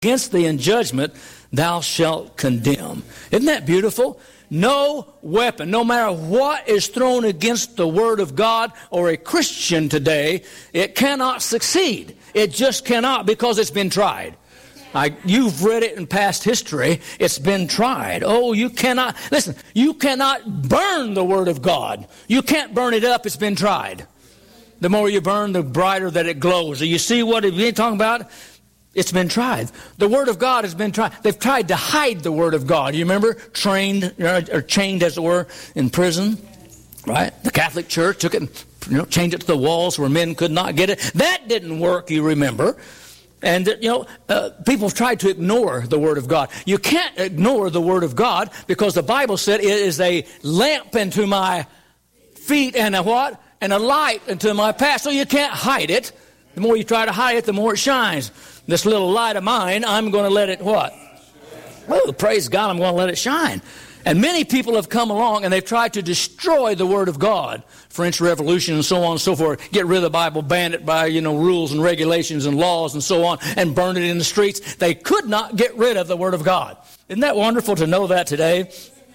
against thee in judgment thou shalt condemn. Isn't that beautiful? No weapon, no matter what is thrown against the Word of God or a Christian today, it cannot succeed. It just cannot, because it's been tried. You've read it in past history. It's been tried. Oh, you cannot, listen, you cannot burn the Word of God. You can't burn it up. It's been tried. The more you burn, the brighter that it glows. Do you see what we're talking about? It's been tried. The Word of God has been tried. They've tried to hide the Word of God. You remember? Trained, or chained, as it were, in prison. Right? The Catholic Church took it and chained it to the walls where men could not get it. That didn't work, you remember. And, people have tried to ignore the Word of God. You can't ignore the Word of God, because the Bible said it is a lamp unto my feet and a what? And a light unto my path. So you can't hide it. The more you try to hide it, the more it shines. This little light of mine, I'm going to let it what? Oh, praise God, I'm going to let it shine. And many people have come along and they've tried to destroy the Word of God. French Revolution and so on and so forth. Get rid of the Bible, ban it by, rules and regulations and laws and so on, and burn it in the streets. They could not get rid of the Word of God. Isn't that wonderful to know that today?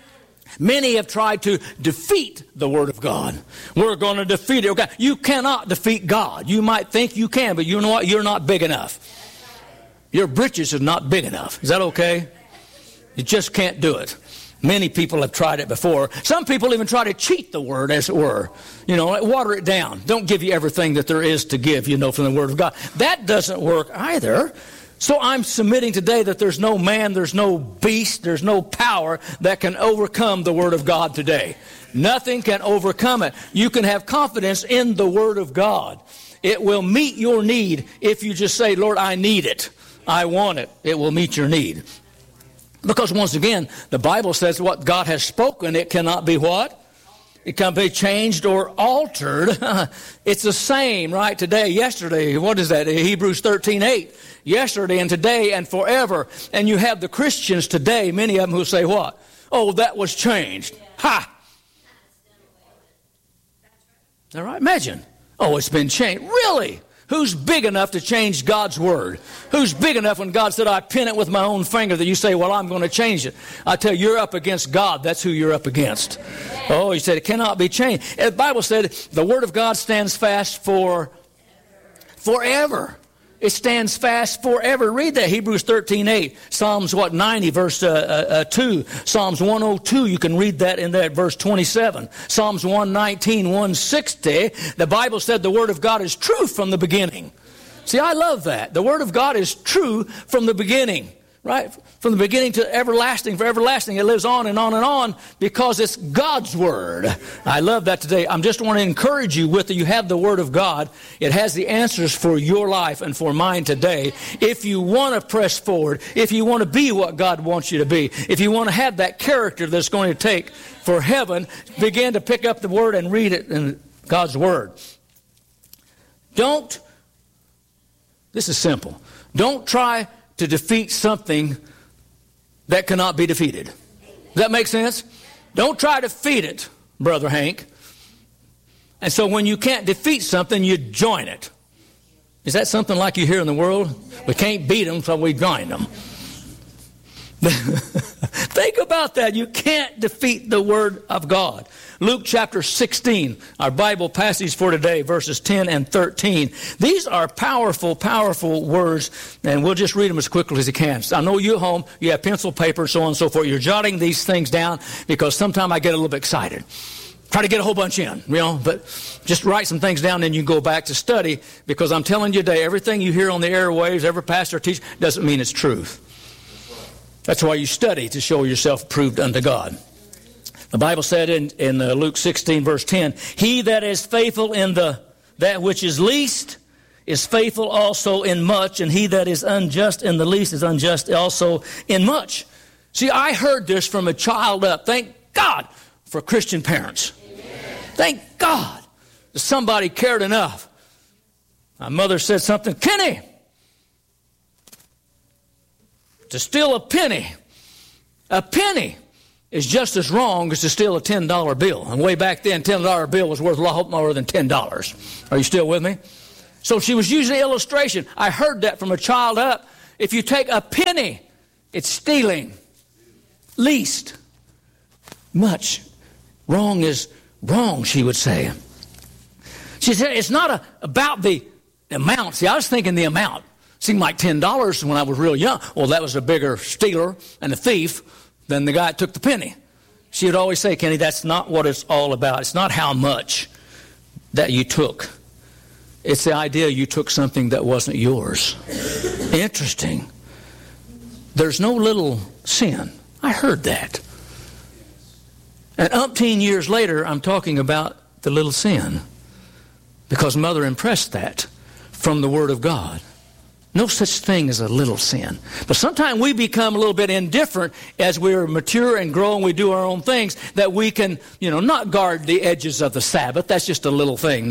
Many have tried to defeat the Word of God. We're going to defeat it. Okay. You cannot defeat God. You might think you can, but you know what? You're not big enough. Your britches are not big enough. Is that okay? You just can't do it. Many people have tried it before. Some people even try to cheat the Word, as it were. Water it down. Don't give you everything that there is to give, from the Word of God. That doesn't work either. So I'm submitting today that there's no man, there's no beast, there's no power that can overcome the Word of God today. Nothing can overcome it. You can have confidence in the Word of God. It will meet your need if you just say, Lord, I need it. I want it. It will meet your need. Because once again, the Bible says what God has spoken, it cannot be what? It can be changed or altered. It's the same, right? Today, yesterday, what is that? Hebrews 13:8. Yesterday and today and forever. And you have the Christians today, many of them who say what? Oh, that was changed. Ha! Is that right? Imagine. Oh, it's been changed. Really? Who's big enough to change God's Word? Who's big enough when God said, I pen it with my own finger, that you say, well, I'm going to change it? I tell you, you're up against God. That's who you're up against. Oh, he said it cannot be changed. The Bible said the Word of God stands fast for forever. It stands fast forever. Read that, Hebrews 13:8. Psalms 90, verse 2. Psalms 102, you can read that in there, verse 27. Psalms 119, 160. The Bible said the Word of God is true from the beginning. See, I love that. The Word of God is true from the beginning. Right? From the beginning to everlasting, for everlasting. It lives on and on and on because it's God's Word. I love that today. I just want to encourage you with it. You have the Word of God. It has the answers for your life and for mine today. If you want to press forward, if you want to be what God wants you to be, if you want to have that character that's going to take for heaven, begin to pick up the Word and read it in God's Word. This is simple. Don't try to defeat something that cannot be defeated. Does that make sense? Don't try to defeat it, Brother Hank. And so when you can't defeat something, you join it. Is that something like you hear in the world? We can't beat them, so we join them. Think about that. You can't defeat the Word of God. Luke chapter 16, our Bible passage for today, verses 10 and 13. These are powerful, powerful words, and we'll just read them as quickly as you can. I know you at home, you have pencil, paper, so on and so forth. You're jotting these things down because sometimes I get a little bit excited. Try to get a whole bunch in, but just write some things down and you can go back to study, because I'm telling you today, everything you hear on the airwaves, every pastor teach, doesn't mean it's truth. That's why you study, to show yourself approved unto God. The Bible said in Luke 16, verse 10, he that is faithful in that which is least is faithful also in much, and he that is unjust in the least is unjust also in much. See, I heard this from a child up. Thank God for Christian parents. Amen. Thank God that somebody cared enough. My mother said something, Kenny, to steal a penny is just as wrong as to steal a $10 bill. And way back then, $10 bill was worth a lot more than $10. Are you still with me? So she was using an illustration. I heard that from a child up, if you take a penny, it's stealing. Least. Much. Wrong is wrong, she would say. She said, it's not about the amount. See, I was thinking the amount. Seemed like $10 when I was real young. Well, that was a bigger stealer and a thief than the guy that took the penny. She would always say, Kenny, that's not what it's all about. It's not how much that you took. It's the idea you took something that wasn't yours. Interesting. There's no little sin. I heard that. And umpteen years later, I'm talking about the little sin. Because Mother impressed that from the Word of God. No such thing as a little sin. But sometimes we become a little bit indifferent as we're mature and grow and we do our own things, that we can, not guard the edges of the Sabbath. That's just a little thing.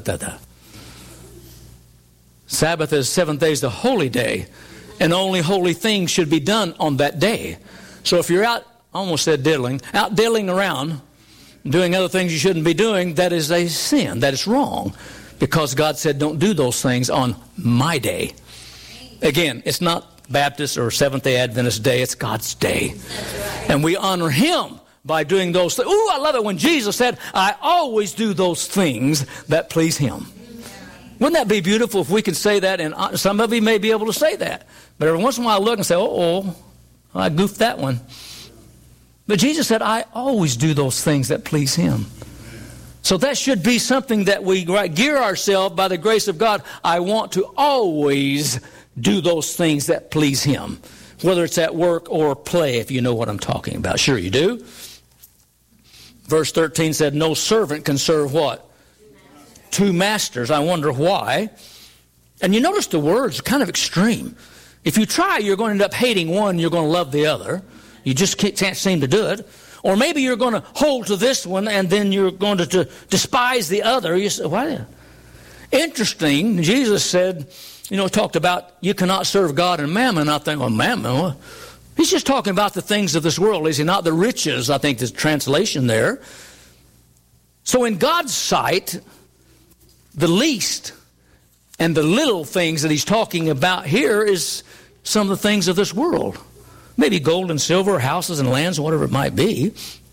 Sabbath is 7 days, the holy day. And only holy things should be done on that day. So if you're out, I almost said diddling, out diddling around, doing other things you shouldn't be doing, that is a sin. That is wrong. Because God said, don't do those things on my day. Again, it's not Baptist or Seventh-day Adventist day. It's God's day. Right. And we honor Him by doing those things. Ooh, I love it when Jesus said, I always do those things that please Him. Wouldn't that be beautiful if we could say that? And some of you may be able to say that. But every once in a while I look and say, I goofed that one. But Jesus said, I always do those things that please Him. So that should be something that we gear ourselves by the grace of God. I want to always do those things that please Him. Whether it's at work or play, if you know what I'm talking about. Sure you do. Verse 13 said, no servant can serve what? Two masters. I wonder why. And you notice the words are kind of extreme. If you try, you're going to end up hating one, you're going to love the other. You just can't seem to do it. Or maybe you're going to hold to this one and then you're going to despise the other. You say, why? Interesting. Jesus said, talked about you cannot serve God and mammon. I think, well, mammon? What? He's just talking about the things of this world, is he not? The riches, I think the translation there. So in God's sight, the least and the little things that he's talking about here is some of the things of this world. Maybe gold and silver, houses and lands, whatever it might be.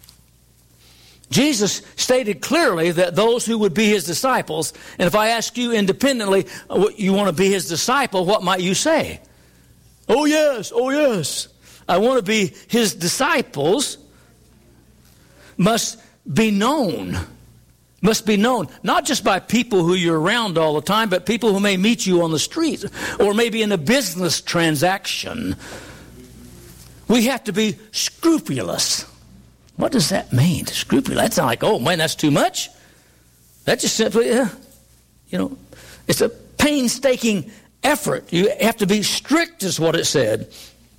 Jesus stated clearly that those who would be His disciples, and if I ask you independently, you want to be His disciple, what might you say? Oh yes, I want to be His disciples. Must be known. Not just by people who you're around all the time, but people who may meet you on the street or maybe in a business transaction. We have to be scrupulous. What does that mean? Scrupulous. That's not like, oh man, that's too much. That just simply, it's a painstaking effort. You have to be strict, is what it said.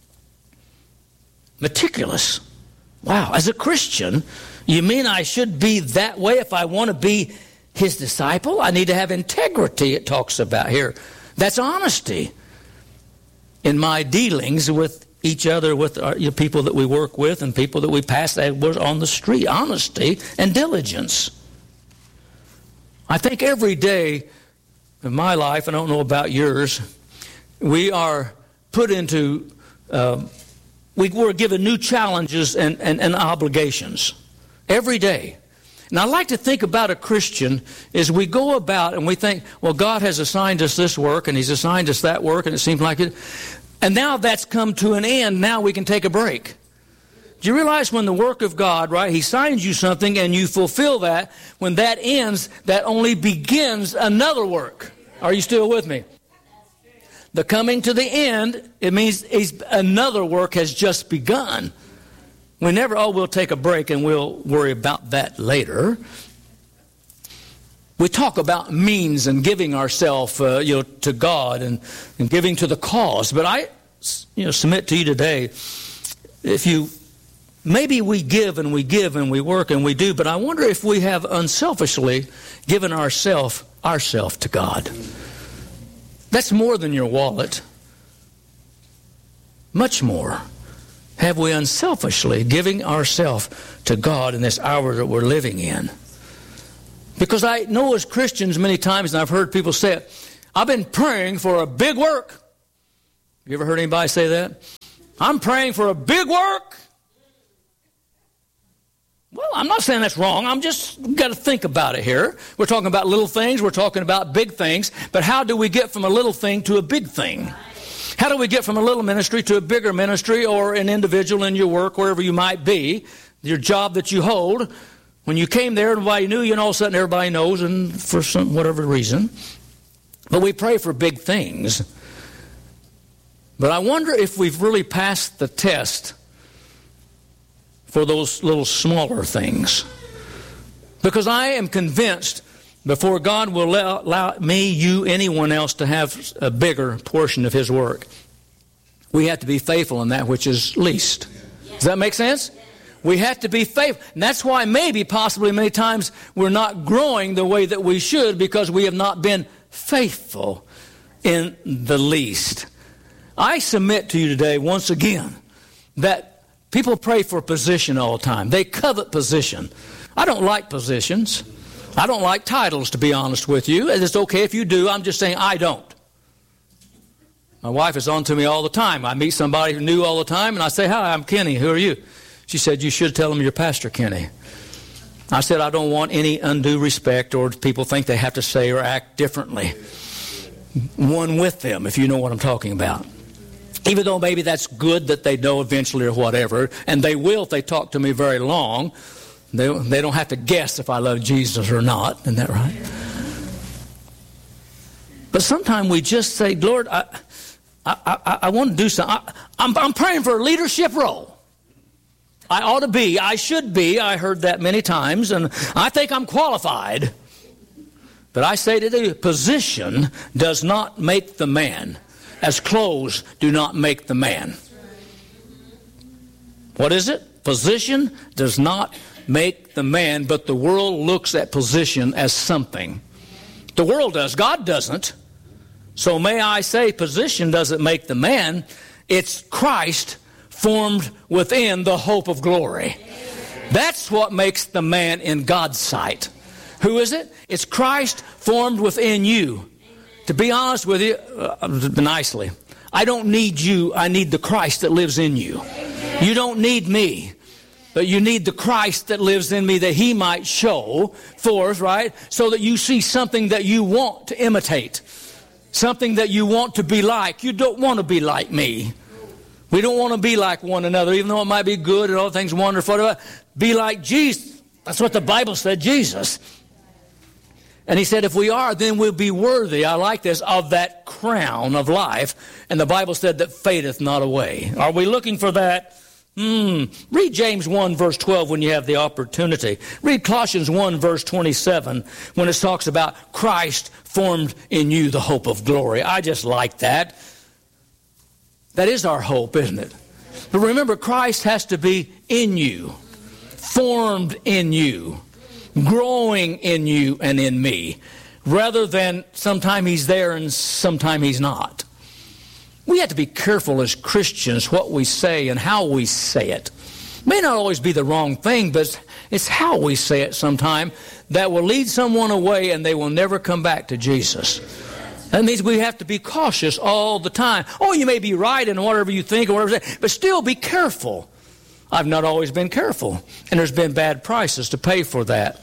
Meticulous. Wow. As a Christian, you mean I should be that way if I want to be His disciple? I need to have integrity, it talks about here. That's honesty in my dealings with each other, with our, people that we work with and people that we pass on the street. Honesty and diligence. I think every day in my life, I don't know about yours, we are put into, we're given new challenges and obligations every day. And I like to think about a Christian as we go about and we think, well, God has assigned us this work and He's assigned us that work, and it seems like it. And now that's come to an end. Now we can take a break. Do you realize when the work of God, right, He signs you something and you fulfill that, when that ends, that only begins another work. Are you still with me? The coming to the end, it means another work has just begun. We never, we'll take a break and we'll worry about that later. We talk about means and giving ourselves, to God and giving to the cause. But I, submit to you today, maybe we give and we work and we do, but I wonder if we have unselfishly given ourselves to God. That's more than your wallet. Much more. Have we unselfishly giving ourselves to God in this hour that we're living in? Because I know as Christians many times, and I've heard people say it, I've been praying for a big work. You ever heard anybody say that? I'm praying for a big work. Well, I'm not saying that's wrong. I'm just got to think about it here. We're talking about little things. We're talking about big things. But how do we get from a little thing to a big thing? How do we get from a little ministry to a bigger ministry, or an individual in your work, wherever you might be, your job that you hold? When you came there, nobody knew you, and all of a sudden everybody knows, and for some whatever reason. But we pray for big things. But I wonder if we've really passed the test for those little smaller things. Because I am convinced before God will allow me, you, anyone else to have a bigger portion of His work, we have to be faithful in that which is least. Does that make sense? We have to be faithful. And that's why maybe, possibly, many times we're not growing the way that we should, because we have not been faithful in the least. I submit to you today, once again, that people pray for position all the time. They covet position. I don't like positions. I don't like titles, to be honest with you. And it's okay if you do. I'm just saying I don't. My wife is on to me all the time. I meet somebody new all the time, and I say, "Hi, I'm Kenny. Who are you?" She said, "You should tell them you're Pastor Kenny." I said, I don't want any undue respect or people think they have to say or act differently. One with them, if you know what I'm talking about. Even though maybe that's good that they know eventually or whatever, and they will if they talk to me very long. They don't have to guess if I love Jesus or not. Isn't that right? But sometimes we just say, Lord, I want to do something. I'm praying for a leadership role. I ought to be. I should be. I heard that many times, and I think I'm qualified. But I say to you, position does not make the man, as clothes do not make the man. What is it? Position does not make the man, but the world looks at position as something. The world does. God doesn't. So may I say, position doesn't make the man. It's Christ formed within the hope of glory. That's what makes the man in God's sight. Who is it? It's Christ formed within you. To be honest with you, nicely, I don't need you. I need the Christ that lives in you. You don't need me, but you need the Christ that lives in me, that He might show forth, right? So that you see something that you want to imitate, something that you want to be like. You don't want to be like me. We don't want to be like one another, even though it might be good and all things wonderful. Be like Jesus. That's what the Bible said, Jesus. And He said, if we are, then we'll be worthy, I like this, of that crown of life. And the Bible said that fadeth not away. Are we looking for that? Read James 1, verse 12 when you have the opportunity. Read Colossians 1, verse 27 when it talks about Christ formed in you the hope of glory. I just like that. That is our hope, isn't it? But remember, Christ has to be in you, formed in you, growing in you and in me, rather than sometime He's there and sometime He's not. We have to be careful as Christians what we say and how we say it. It may not always be the wrong thing, but it's how we say it sometime that will lead someone away and they will never come back to Jesus. That means we have to be cautious all the time. Oh, you may be right in whatever you think or whatever, but still be careful. I've not always been careful, and there's been bad prices to pay for that.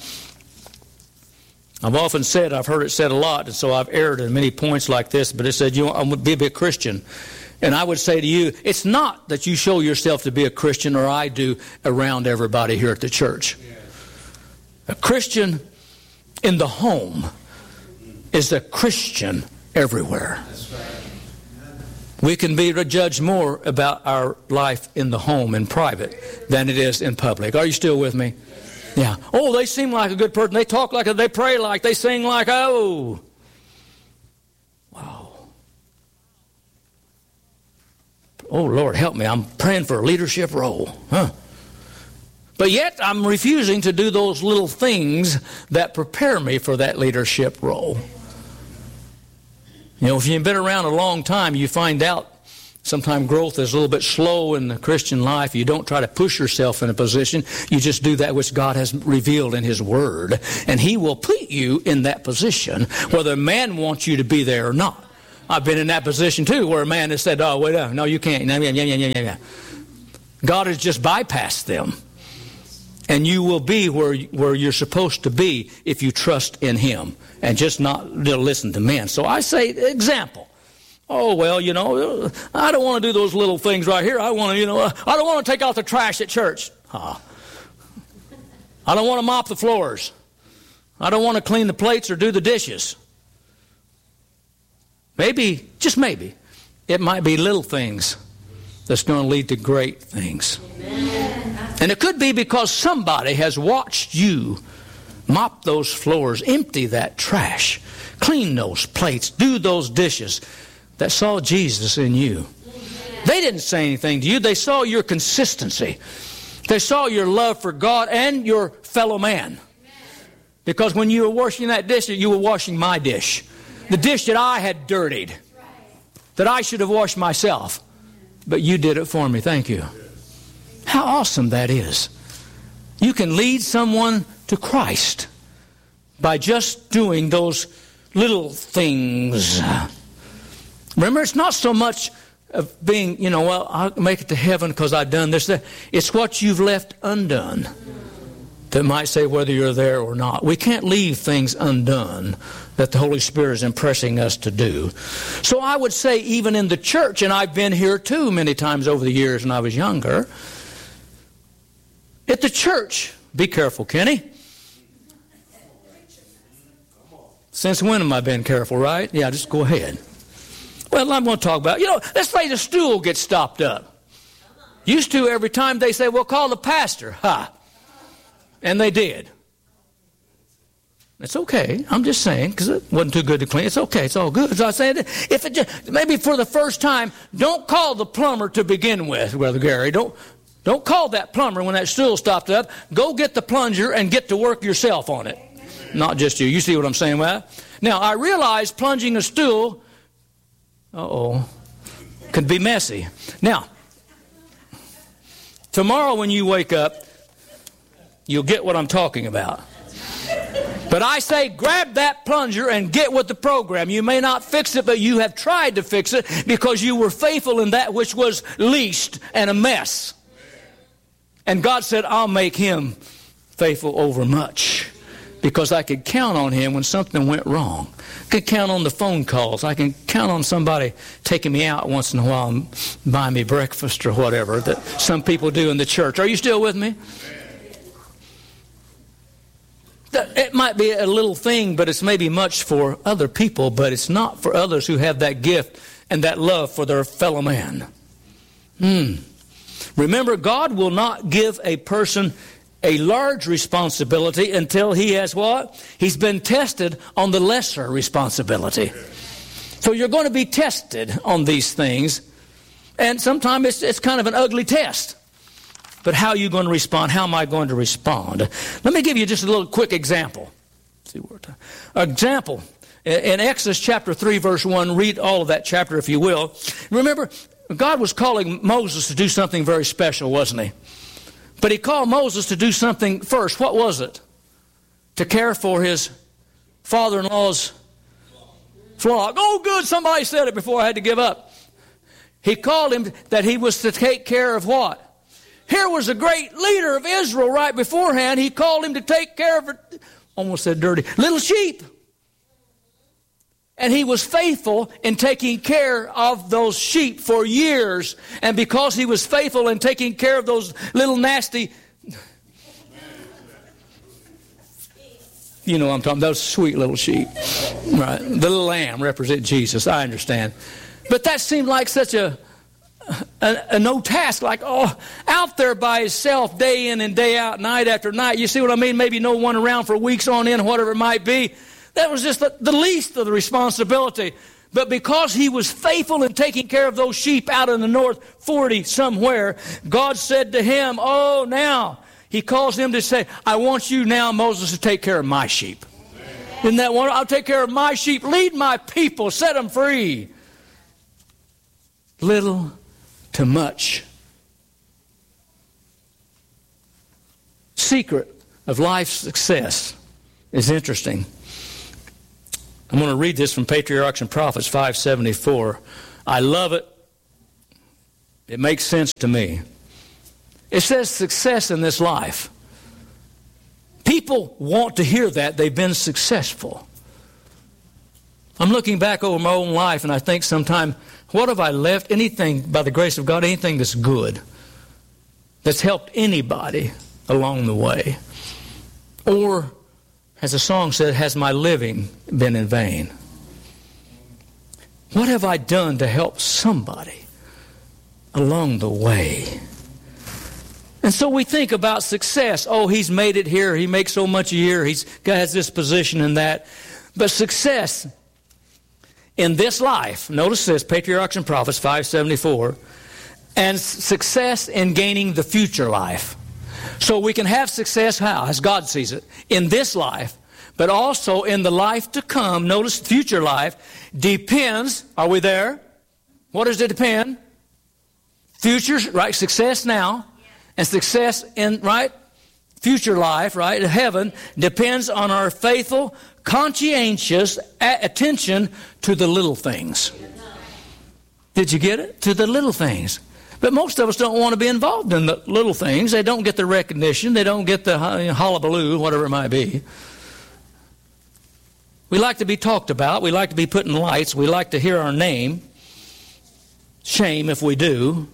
I've often said, I've heard it said a lot, and so I've erred in many points like this, but it said, I'm going to be a Christian. And I would say to you, it's not that you show yourself to be a Christian, or I do, around everybody here at the church. A Christian in the home is a Christian everywhere. We can be judged more about our life in the home, in private, than it is in public. Are you still with me? Yeah. Oh, they seem like a good person. They talk like it. They pray like. They sing like. Oh. Wow. Oh, Lord, help me. I'm praying for a leadership role. But yet I'm refusing to do those little things that prepare me for that leadership role. You know, if you've been around a long time, you find out sometimes growth is a little bit slow in the Christian life. You don't try to push yourself in a position. You just do that which God has revealed in His Word. And He will put you in that position, whether man wants you to be there or not. I've been in that position too, where a man has said, oh, wait up, no, you can't. Yeah. God has just bypassed them. And you will be where you're supposed to be if you trust in Him and just not listen to men. So I say, example. Oh, well, I don't want to do those little things right here. I want to, I don't want to take out the trash at church. I don't want to mop the floors. I don't want to clean the plates or do the dishes. Maybe, just maybe, it might be little things that's going to lead to great things. Amen. And it could be because somebody has watched you mop those floors, empty that trash, clean those plates, do those dishes, that saw Jesus in you. They didn't say anything to you. They saw your consistency. They saw your love for God and your fellow man. Because when you were washing that dish, you were washing my dish. The dish that I had dirtied. That I should have washed myself. But you did it for me. Thank you. How awesome that is. You can lead someone to Christ by just doing those little things. Remember, it's not so much of being, well, I'll make it to heaven because I've done this. It's what you've left undone that might say whether you're there or not. We can't leave things undone that the Holy Spirit is impressing us to do. So I would say even in the church, and I've been here too many times over the years when I was younger, at the church, be careful, Kenny. Since when have I been careful, right? Yeah, just go ahead. Well, I'm going to talk about, let's say the stool gets stopped up. Used to, every time they say, well, call the pastor. And they did. It's okay. I'm just saying, because it wasn't too good to clean. It's okay. It's all good. So I said, if it just, maybe for the first time, don't call the plumber to begin with, Brother Gary. Don't call that plumber when that stool stopped up. Go get the plunger and get to work yourself on it. Not just you. You see what I'm saying, well? Now, I realize plunging a stool could be messy. Now, tomorrow when you wake up, you'll get what I'm talking about. But I say grab that plunger and get with the program. You may not fix it, but you have tried to fix it because you were faithful in that which was least and a mess. And God said, I'll make him faithful over much. Because I could count on him when something went wrong. I could count on the phone calls. I can count on somebody taking me out once in a while and buying me breakfast or whatever that some people do in the church. Are you still with me? It might be a little thing, but it's maybe much for other people, but it's not for others who have that gift and that love for their fellow man. Remember, God will not give a person a large responsibility until he has what? He's been tested on the lesser responsibility. So you're going to be tested on these things. And sometimes it's kind of an ugly test. But how are you going to respond? How am I going to respond? Let me give you just a little quick example. Example. In Exodus chapter 3, verse 1, read all of that chapter if you will. Remember, God was calling Moses to do something very special, wasn't he? But he called Moses to do something first. What was it? To care for his father-in-law's flock. Oh, good, somebody said it before I had to give up. He called him that he was to take care of what? Here was a great leader of Israel right beforehand. He called him to take care of, almost said dirty, little sheep. And he was faithful in taking care of those sheep for years. And because he was faithful in taking care of those little nasty, you know what I'm talking about, those sweet little sheep. Right. The little lamb represent Jesus, I understand. But that seemed like such a no task, like, out there by himself, day in and day out, night after night. You see what I mean? Maybe no one around for weeks on end, whatever it might be. That was just the least of the responsibility. But because he was faithful in taking care of those sheep out in the north 40 somewhere, God said to him, now, he calls him to say, I want you now, Moses, to take care of my sheep. Isn't that wonderful? I'll take care of my sheep. Lead my people. Set them free. Little to much. Secret of life's success is interesting. I'm going to read this from Patriarchs and Prophets 5:74. I love it. It makes sense to me. It says success in this life. People want to hear that they've been successful. I'm looking back over my own life and I think sometimes, what have I left? Anything, by the grace of God, anything that's good, that's helped anybody along the way? Or, as the song said, has my living been in vain? What have I done to help somebody along the way? And so we think about success. Oh, he's made it here. He makes so much a year. He has this position and that. But success in this life, notice this, Patriarchs and Prophets 5:74, and success in gaining the future life. So we can have success how? As God sees it. In this life, but also in the life to come. Notice future life depends, are we there? What does it depend? Future, right? Success now. And success in, right? Future life, right? Heaven depends on our faithful, conscientious attention to the little things. Did you get it? To the little things. But most of us don't want to be involved in the little things. They don't get the recognition. They don't get the hullabaloo, whatever it might be. We like to be talked about. We like to be put in lights. We like to hear our name. Shame if we do.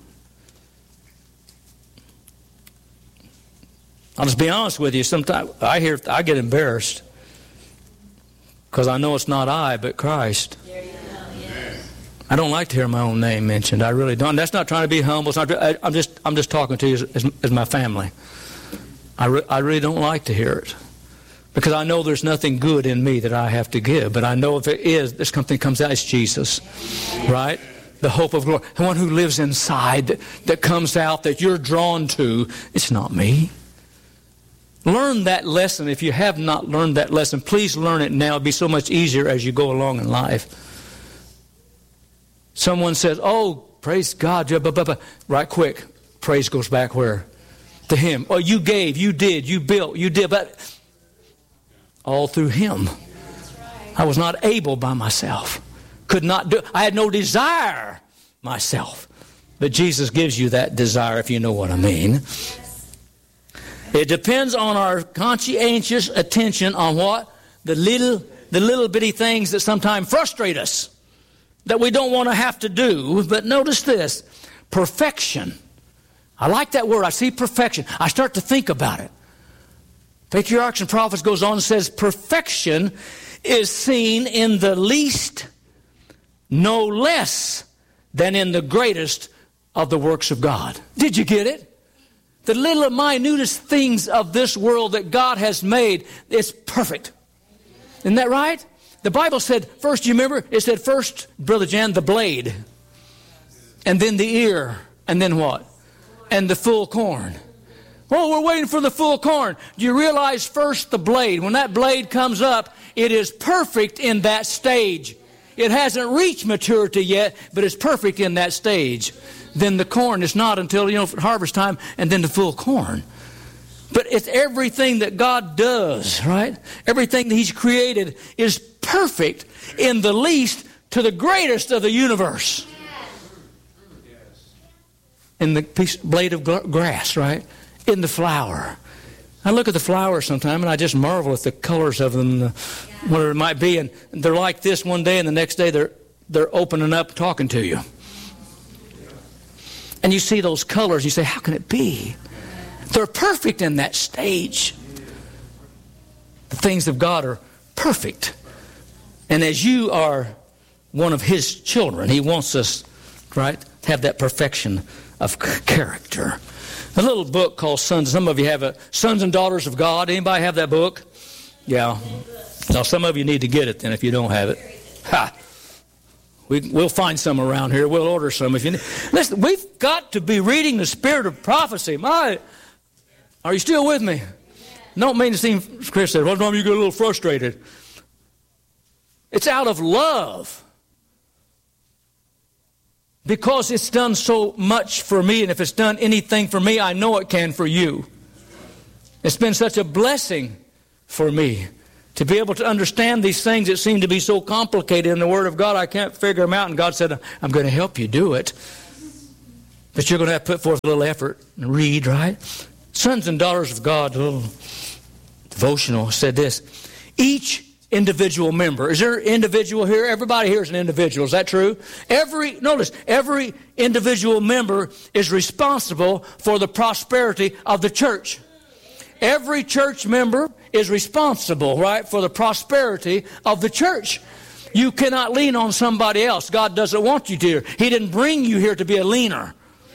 I'll just be honest with you. Sometimes I get embarrassed because I know it's not I, but Christ. I don't like to hear my own name mentioned. I really don't. That's not trying to be humble. It's not, I'm just talking to you as my family. I really don't like to hear it because I know there's nothing good in me that I have to give. But I know if it is, this something comes out, it's Jesus, right? The hope of glory, the one who lives inside that comes out that you're drawn to. It's not me. Learn that lesson. If you have not learned that lesson, please learn it now. It'll be so much easier as you go along in life. Someone says, oh, praise God. Right quick. Praise goes back where? To Him. Oh, you gave, you did, you built, you did. But all through Him. I was not able by myself. Could not do. I had no desire myself. But Jesus gives you that desire, if you know what I mean. It depends on our conscientious attention on what? The little bitty things that sometimes frustrate us, that we don't want to have to do. But notice this, perfection. I like that word. I see perfection. I start to think about it. Patriarchs and Prophets goes on and says, perfection is seen in the least, no less than in the greatest of the works of God. Did you get it? The little minutest things of this world that God has made, it's perfect. Isn't that right? The Bible said first, you remember? It said first, Brother Jan, the blade. And then the ear. And then what? And the full corn. Oh, we're waiting for the full corn. Do you realize first the blade? When that blade comes up, it is perfect in that stage. It hasn't reached maturity yet, but it's perfect in that stage. Then the corn is not until, harvest time, and then the full corn. But it's everything that God does, right? Everything that He's created is perfect in the least to the greatest of the universe. In the blade of grass, right? In the flower. I look at the flowers sometimes and I just marvel at the colors of them, whatever it might be. And they're like this one day and the next day they're opening up talking to you. And you see those colors, you say, how can it be? They're perfect in that stage. The things of God are perfect. And as you are one of His children, He wants us, right, to have that perfection of character. A little book called Sons. Some of you have Sons and Daughters of God. Anybody have that book? Yeah. Now some of you need to get it then if you don't have it. Ha! We'll find some around here. We'll order some if you need. Listen, we've got to be reading the spirit of prophecy. Are you still with me? Don't mean to seem, Chris said, well, Norm, you get a little frustrated. It's out of love. Because it's done so much for me, and if it's done anything for me, I know it can for you. It's been such a blessing for me to be able to understand these things that seem to be so complicated in the Word of God. I can't figure them out. And God said, I'm going to help you do it. But you're going to have to put forth a little effort and read, right? Sons and daughters of God, a little devotional, said this. Each individual member. Is there an individual here? Everybody here is an individual. Is that true? Notice, every individual member is responsible for the prosperity of the church. Every church member is responsible, right, for the prosperity of the church. You cannot lean on somebody else. God doesn't want you to. He didn't bring you here to be a leaner.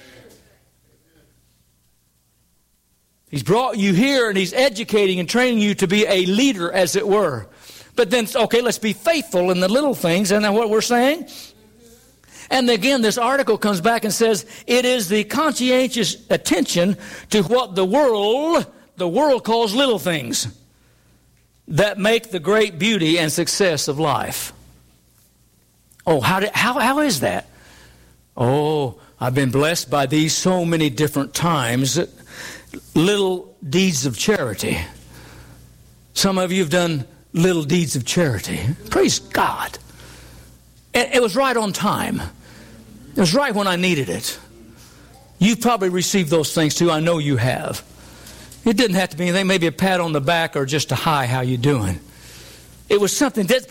He's brought you here and He's educating and training you to be a leader, as it were. But then, okay, let's be faithful in the little things. Isn't that what we're saying? And again, this article comes back and says, it is the conscientious attention to what the world calls little things that make the great beauty and success of life. Oh, how is that? Oh, I've been blessed by these so many different times. Little deeds of charity. Some of you have done little deeds of charity. Praise God. It was right on time. It was right when I needed it. You've probably received those things too. I know you have. It didn't have to be anything, maybe a pat on the back or just a hi, how you doing? It was something that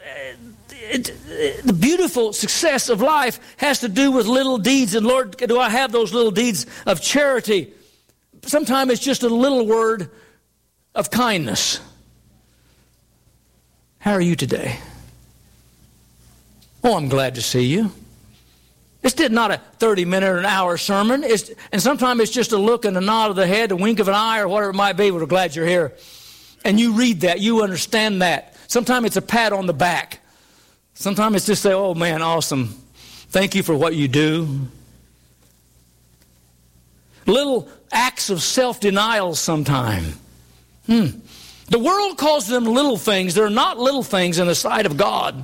the beautiful success of life has to do with little deeds. And Lord, do I have those little deeds of charity? Sometimes it's just a little word of kindness. How are you today? Oh, I'm glad to see you. It's not a 30-minute or an hour sermon. And sometimes it's just a look and a nod of the head, a wink of an eye, or whatever it might be. We're glad you're here. And you read that. You understand that. Sometimes it's a pat on the back. Sometimes it's just say, oh, man, awesome. Thank you for what you do. Little acts of self-denial sometime. The world calls them little things. They're not little things in the sight of God.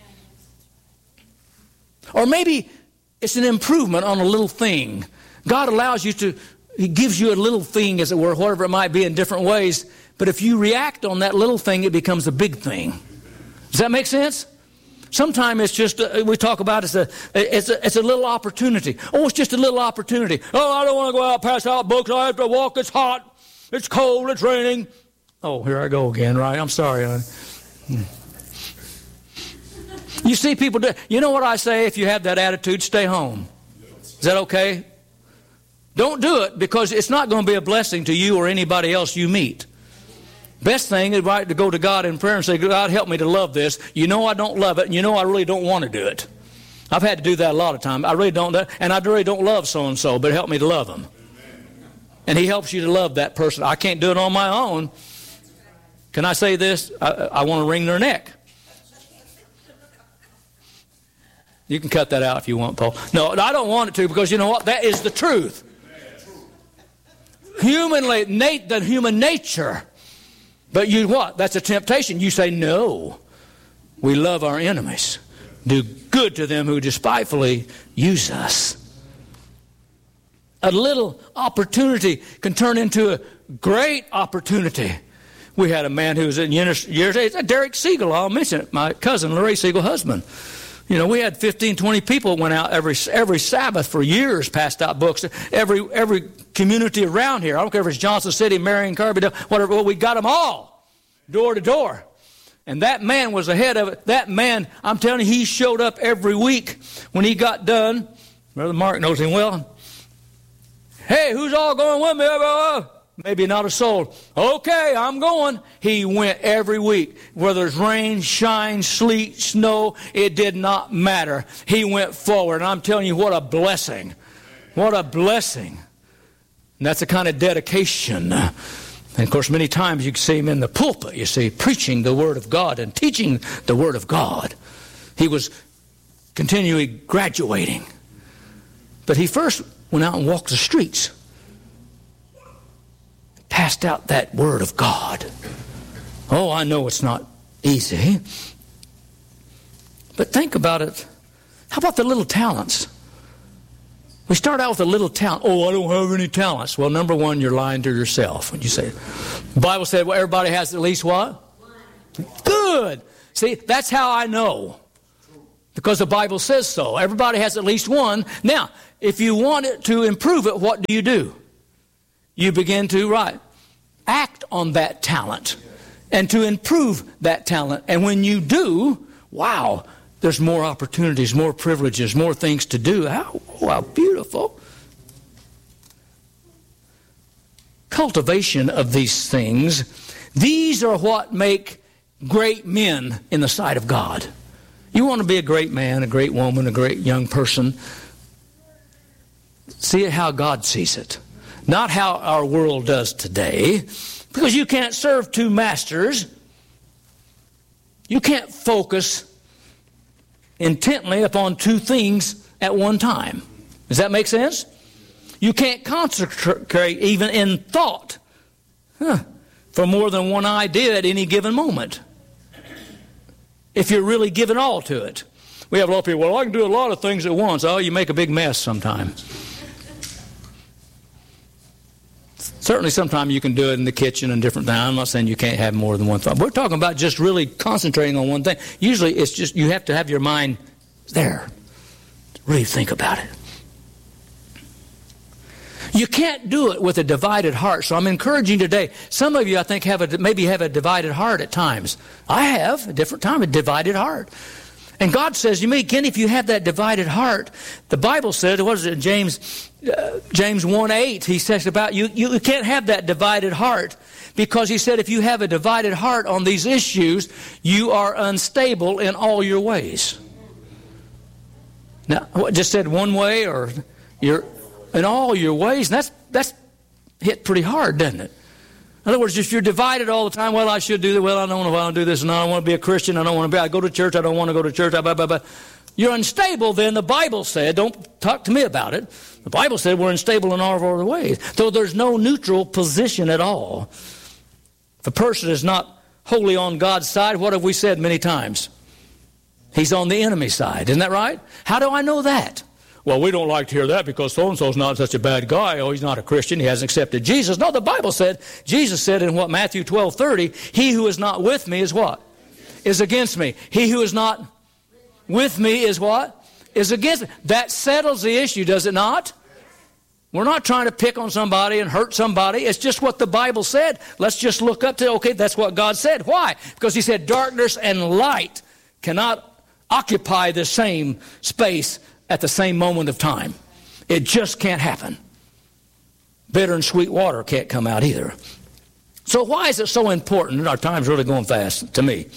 Or maybe it's an improvement on a little thing. God allows you to, He gives you a little thing, as it were, whatever it might be, in different ways. But if you react on that little thing, it becomes a big thing. Does that make sense? Sometimes it's just, we talk about it's a little opportunity. Oh, it's just a little opportunity. Oh, I don't want to go out, pass out books. I have to walk. It's hot. It's cold. It's raining. Oh, here I go again, right? I'm sorry, honey. You see people do. You know what I say? If you have that attitude, stay home. Is that okay? Don't do it, because it's not going to be a blessing to you or anybody else you meet. Best thing is, right, to go to God in prayer and say, God, help me to love this. You know I don't love it, and you know I really don't want to do it. I've had to do that a lot of times. I really don't, and I really don't love so-and-so, but help me to love them. And He helps you to love that person. I can't do it on my own. Can I say this? I want to wring their neck. You can cut that out if you want, Paul. No, I don't want it to, because you know what? That is the truth. The human nature. But you what? That's a temptation. You say, no. We love our enemies. Do good to them who despitefully use us. A little opportunity can turn into a great opportunity. We had a man who was in years, Derek Siegel, I'll mention it, my cousin, Larry Siegel, husband. You know, we had 15, 20 people went out every Sabbath for years, passed out books. Every community around here, I don't care if it's Johnson City, Marion, Carbondale, whatever, well, we got them all, door to door. And that man was ahead of it. That man, I'm telling you, he showed up every week when he got done. Brother Mark knows him well. Hey, who's all going with me? Maybe not a soul. Okay, I'm going. He went every week. Whether it's rain, shine, sleet, snow, it did not matter. He went forward. And I'm telling you, what a blessing. What a blessing. And that's a kind of dedication. And of course, many times you can see him in the pulpit, you see, preaching the Word of God and teaching the Word of God. He was continually graduating. But he first went out and walked the streets. Passed out that Word of God. Oh, I know it's not easy. But think about it. How about the little talents? We start out with a little talent. Oh, I don't have any talents. Well, number one, you're lying to yourself when you say it. The Bible said, well, everybody has at least what? Good. See, that's how I know. Because the Bible says so. Everybody has at least one. Now, if you want it to improve it, what do? You begin to, act on that talent and to improve that talent. And when you do, wow, there's more opportunities, more privileges, more things to do. How beautiful. Cultivation of these things, these are what make great men in the sight of God. You want to be a great man, a great woman, a great young person. See it how God sees it. Not how our world does today. Because you can't serve two masters. You can't focus intently upon two things at one time. Does that make sense? You can't concentrate even in thought for more than one idea at any given moment. If you're really giving all to it. We have a lot of people, well, I can do a lot of things at once. Oh, you make a big mess sometimes. Certainly sometimes you can do it in the kitchen and different things. I'm not saying you can't have more than one thought. We're talking about just really concentrating on one thing. Usually it's just you have to have your mind there. Really think about it. You can't do it with a divided heart. So I'm encouraging today. Some of you, I think, maybe have a divided heart at times. I have, a different time, a divided heart. And God says to me, Ken, if you have that divided heart, the Bible said, what is it, James 1:8, he says about you can't have that divided heart. Because he said if you have a divided heart on these issues, you are unstable in all your ways. Now, what just said one way, or you're in all your ways? And that's hit pretty hard, doesn't it? In other words, if you're divided all the time, well, I should do that, well, I don't want to do this, and I don't want to be a Christian, I go to church, I don't want to go to church, blah, blah, blah. You're unstable, then the Bible said, don't talk to me about it, the Bible said we're unstable in all of our ways. So there's no neutral position at all. If a person is not wholly on God's side, what have we said many times? He's on the enemy's side, isn't that right? How do I know that? Well, we don't like to hear that because so-and-so's not such a bad guy. Oh, he's not a Christian. He hasn't accepted Jesus. No, the Bible said, Jesus said in Matthew 12:30, he who is not with me is what? Is against me. He who is not with me is what? Is against me. That settles the issue, does it not? We're not trying to pick on somebody and hurt somebody. It's just what the Bible said. Let's just look up to, okay, that's what God said. Why? Because he said darkness and light cannot occupy the same space at the same moment of time. It just can't happen. Bitter and sweet water can't come out either. So why is it so important? Our time's really going fast to me.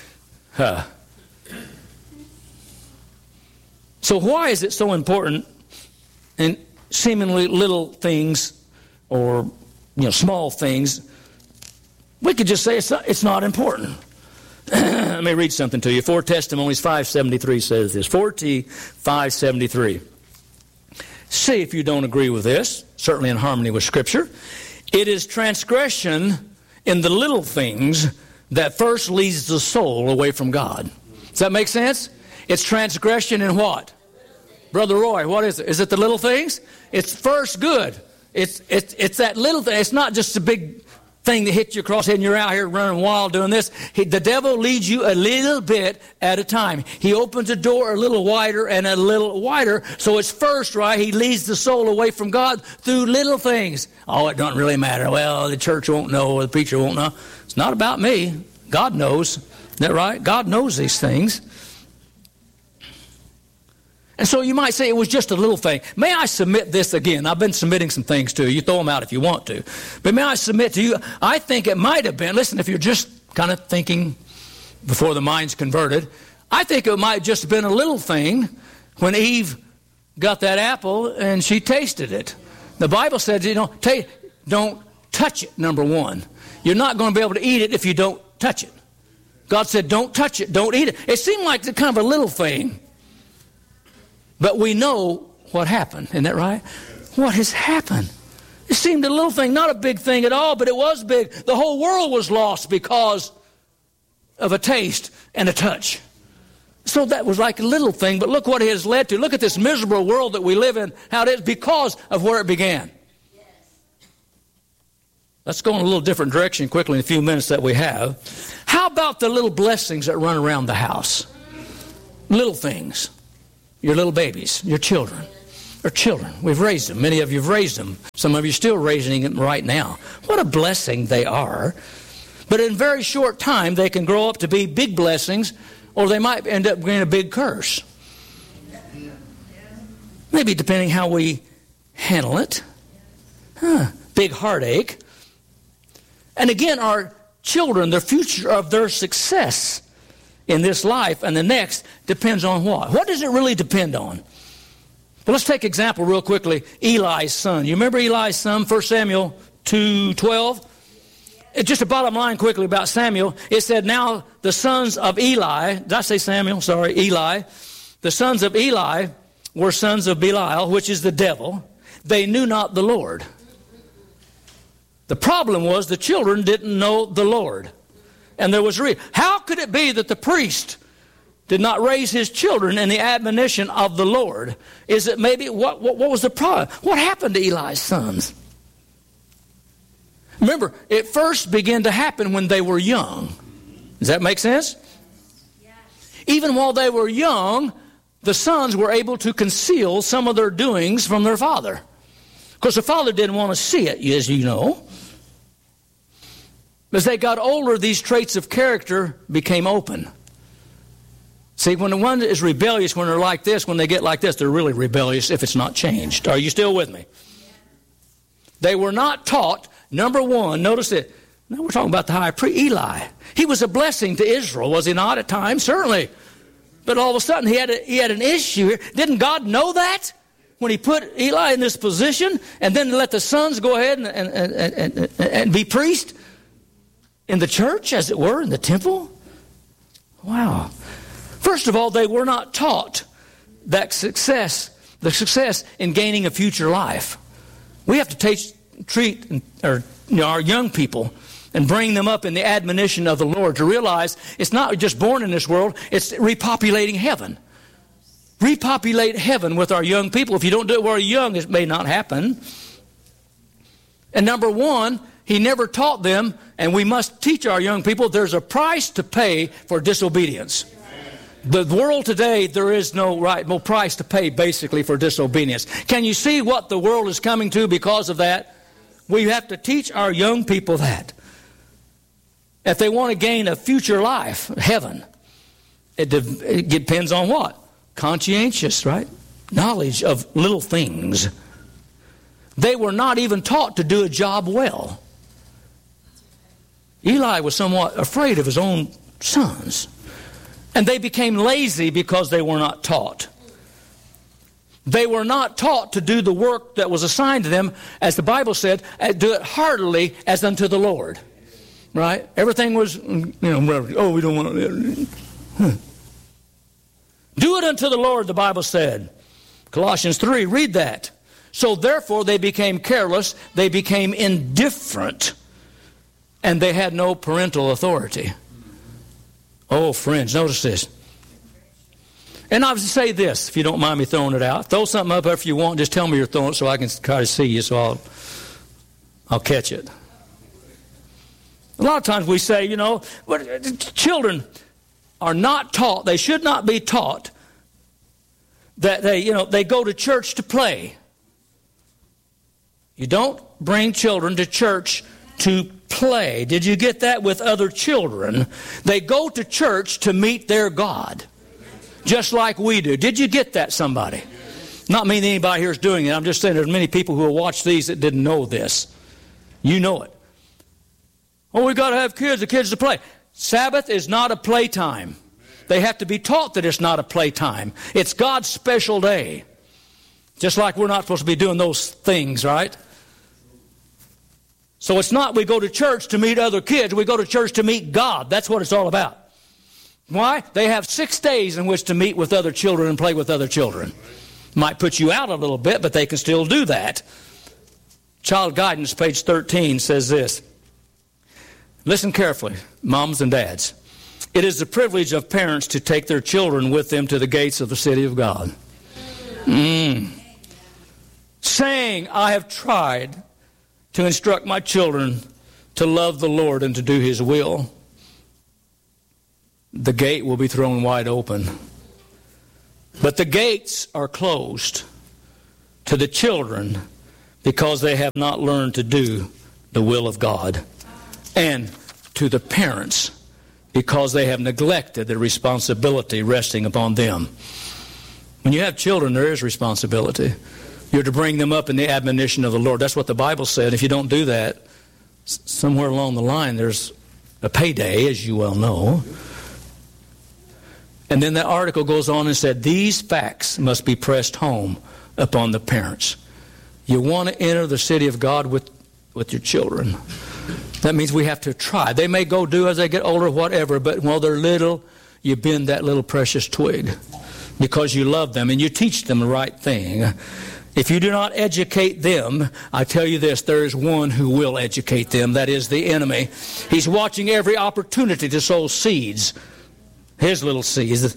So why is it so important in seemingly little things or small things? We could just say it's not important. Let me read something to you. 4 Testimonies 5:73 says this. 4T 5:73. See if you don't agree with this, certainly in harmony with Scripture. It is transgression in the little things that first leads the soul away from God. Does that make sense? It's transgression in what? Brother Roy, what is it? Is it the little things? It's first good. It's that little thing. It's not just a big thing that hits you across the head and you're out here running wild doing this. The devil leads you a little bit at a time. He opens the door a little wider and a little wider. So it's first, right? He leads the soul away from God through little things. Oh, it doesn't really matter. Well, the church won't know or the preacher won't know. It's not about me. God knows. Isn't that right? God knows these things. And so you might say it was just a little thing. May I submit this again? I've been submitting some things to you. You throw them out if you want to. But may I submit to you, I think it might have been, listen, if you're just kind of thinking before the mind's converted, I think it might have just been a little thing when Eve got that apple and she tasted it. The Bible says, don't touch it, number one. You're not going to be able to eat it if you don't touch it. God said, don't touch it, don't eat it. It seemed like kind of a little thing. But we know what happened. Isn't that right? What has happened? It seemed a little thing, not a big thing at all, but it was big. The whole world was lost because of a taste and a touch. So that was like a little thing, but look what it has led to. Look at this miserable world that we live in, how it is because of where it began. Yes. Let's go in a little different direction quickly in a few minutes that we have. How How about the little blessings that run around the house? Little things. Your little babies, your children. Or children. We've raised them. Many of you have raised them. Some of you are still raising them right now. What a blessing they are. But in a very short time, they can grow up to be big blessings, or they might end up being a big curse. Maybe depending how we handle it. Big heartache. And again, our children, the future of their success in this life and the next depends on what? What does it really depend on? Well, let's take example real quickly. Eli's son. You remember Eli's son, 1 Samuel 2:12? Just a bottom line quickly about Samuel. It said, now the sons of Eli, did I say Samuel? Sorry, Eli. The sons of Eli were sons of Belial, which is the devil. They knew not the Lord. The problem was the children didn't know the Lord. And there was how could it be that the priest did not raise his children in the admonition of the Lord? Is it maybe, what was the problem? What happened to Eli's sons? Remember, it first began to happen when they were young. Does that make sense? Yes. Even while they were young, the sons were able to conceal some of their doings from their father. Of course, the father didn't want to see it, as you know. As they got older, these traits of character became open. See, when the one is rebellious, when they're like this, when they get like this, they're really rebellious if it's not changed. Are you still with me? They were not taught, number one, notice it. Now we're talking about the high priest, Eli. He was a blessing to Israel, was he not at times? Certainly. But all of a sudden he had an issue here. Didn't God know that when he put Eli in this position and then let the sons go ahead and be priests in the church, as it were, in the temple? Wow. First of all, they were not taught that the success in gaining a future life. We have to treat our young people and bring them up in the admonition of the Lord to realize it's not just born in this world, it's repopulating heaven. Repopulate heaven with our young people. If you don't do it while you're young, it may not happen. And number one, he never taught them, and we must teach our young people, there's a price to pay for disobedience. The world today, there is no price to pay basically for disobedience. Can you see what the world is coming to because of that? We have to teach our young people that. If they want to gain a future life, heaven, it depends on what? Conscientious, right? Knowledge of little things. They were not even taught to do a job well. Eli was somewhat afraid of his own sons. And they became lazy because they were not taught. They were not taught to do the work that was assigned to them, as the Bible said, do it heartily as unto the Lord. Right? Everything was, we don't want to. Do it unto the Lord, the Bible said. Colossians 3, read that. So therefore they became careless, they became indifferent, and they had no parental authority. Oh, friends, notice this. And I would say this, if you don't mind me throwing it out. Throw something up if you want. Just tell me you're throwing it so I can try to see you, so I'll catch it. A lot of times we say, children are not taught, they should not be taught that they go to church to play. You don't bring children to church to play. Did you get that with other children? They go to church to meet their God, just like we do. Did you get that, somebody? Not meaning anybody here is doing it. I'm just saying there's many people who will watch these that didn't know this. You know it. Oh, we've got to have the kids to play. Sabbath is not a playtime. They have to be taught that it's not a playtime. It's God's special day. Just like we're not supposed to be doing those things, right? So it's not we go to church to meet other kids. We go to church to meet God. That's what it's all about. Why? They have 6 days in which to meet with other children and play with other children. Might put you out a little bit, but they can still do that. Child Guidance, page 13, says this. Listen carefully, moms and dads. It is the privilege of parents to take their children with them to the gates of the city of God. Saying, I have tried to instruct my children to love the Lord and to do His will. the gate will be thrown wide open. But the gates are closed to the children because they have not learned to do the will of God, and to the parents because they have neglected the responsibility resting upon them. When you have children, there is responsibility. You're to bring them up in the admonition of the Lord. That's what the Bible said. If you don't do that, somewhere along the line there's a payday, as you well know. And then the article goes on and said, these facts must be pressed home upon the parents. You want to enter the city of God with your children. That means we have to try. They may go do as they get older, whatever, but while they're little, you bend that little precious twig because you love them and you teach them the right thing. If you do not educate them, I tell you this, there is one who will educate them. That is the enemy. He's watching every opportunity to sow seeds. His little seeds.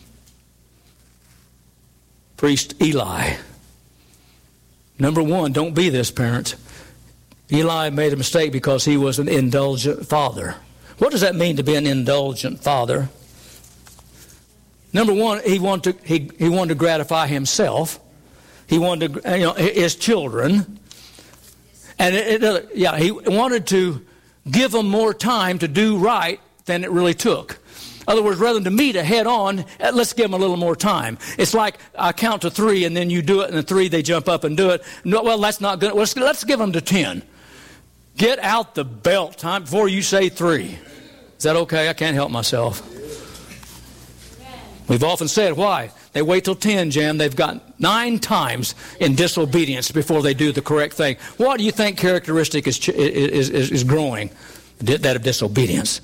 Priest Eli. Number one, don't be this, parents. Eli made a mistake because he was an indulgent father. What does that mean to be an indulgent father? Number one, he wanted to gratify himself. He wanted to, his children. And he wanted to give them more time to do right than it really took. In other words, rather than to meet a head on, let's give them a little more time. It's like I count to 3 and then you do it, and the 3 they jump up and do it. No, well, that's not good. Let's give them to 10. Get out the belt time before you say 3. Is that okay? I can't help myself. We've often said, why? They wait till 10, Jan. They've got 9 times in disobedience before they do the correct thing. What do you think characteristic is growing? That of disobedience.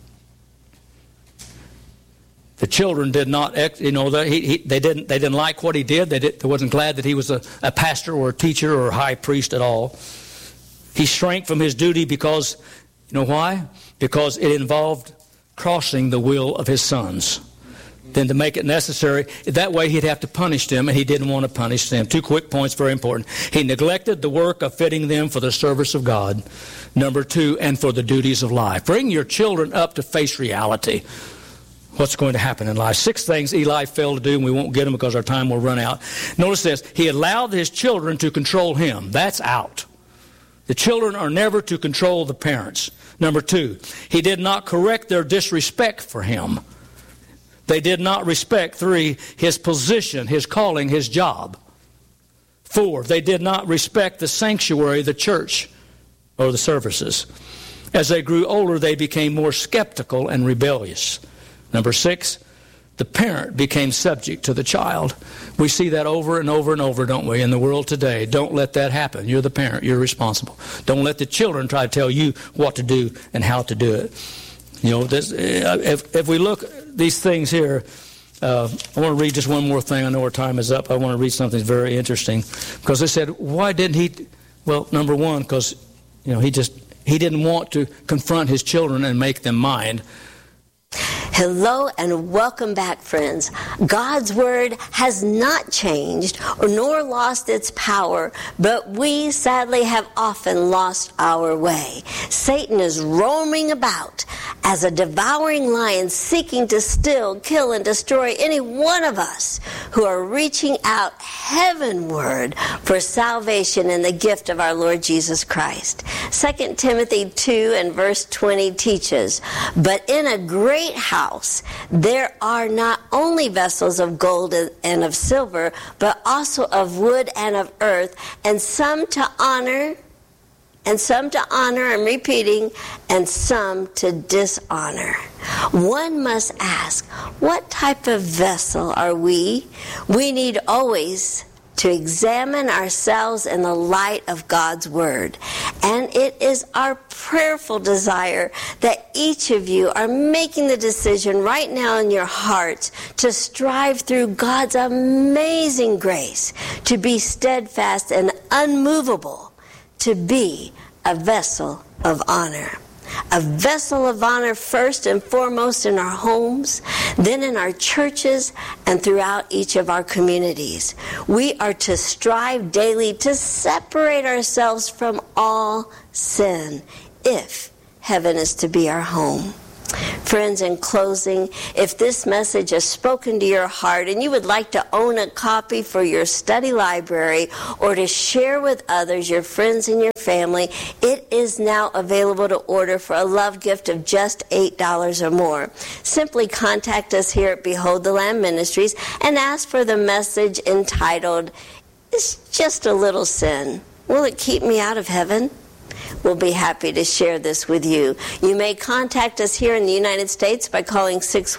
The children did not, they didn't like what he did. They wasn't glad that he was a pastor or a teacher or a high priest at all. He shrank from his duty because, you know why? Because it involved crossing the will of his sons. Then to make it necessary, that way he'd have to punish them, and he didn't want to punish them. 2 quick points, very important. He neglected the work of fitting them for the service of God. Number 2, and for the duties of life. Bring your children up to face reality. What's going to happen in life? 6 things Eli failed to do, and we won't get them because our time will run out. Notice this. He allowed his children to control him. That's out. The children are never to control the parents. Number 2, he did not correct their disrespect for him. They did not respect, 3, his position, his calling, his job. 4, they did not respect the sanctuary, the church, or the services. As they grew older, they became more skeptical and rebellious. Number 6, the parent became subject to the child. We see that over and over and over, don't we, in the world today. Don't let that happen. You're the parent. You're responsible. Don't let the children try to tell you what to do and how to do it. If we look at these things here, I want to read just one more thing. I know our time is up. I want to read something very interesting. Because they said, why didn't he? Well, number 1, because he didn't want to confront his children and make them mind. Hello and welcome back, friends. God's Word has not changed nor lost its power, but we sadly have often lost our way. Satan is roaming about as a devouring lion, seeking to steal, kill, and destroy any one of us who are reaching out heavenward for salvation and the gift of our Lord Jesus Christ. 2 Timothy 2 and verse 20 teaches, "But in a great house there are not only vessels of gold and of silver, but also of wood and of earth, and some to honor, I'm repeating, and some to dishonor." One must ask, what type of vessel are we? We need always to examine ourselves in the light of God's Word. And it is our prayerful desire that each of you are making the decision right now in your hearts to strive through God's amazing grace, to be steadfast and unmovable, to be a vessel of honor. A vessel of honor first and foremost in our homes, then in our churches, and throughout each of our communities. We are to strive daily to separate ourselves from all sin if heaven is to be our home. Friends, in closing, if this message has spoken to your heart and you would like to own a copy for your study library or to share with others, your friends and your family, it is now available to order for a love gift of just $8 or more. Simply contact us here at Behold the Lamb Ministries and ask for the message entitled, "It's Just a Little Sin. Will it keep me out of heaven?" We'll be happy to share this with you. You may contact us here in the United States by calling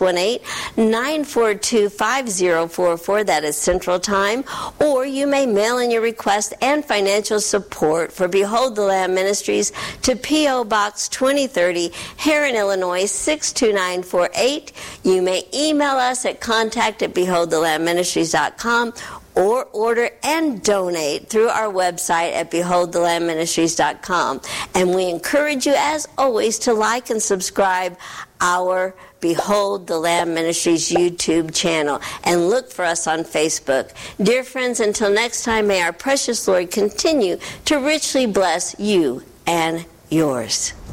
618-942-5044, that is Central Time, or you may mail in your request and financial support for Behold the Lamb Ministries to P.O. Box 2030, Heron, Illinois 62948. You may email us at contact@beholdthelambministries.com or order and donate through our website at beholdthelambministries.com. And we encourage you, as always, to like and subscribe our Behold the Lamb Ministries YouTube channel and look for us on Facebook. Dear friends, until next time, may our precious Lord continue to richly bless you and yours.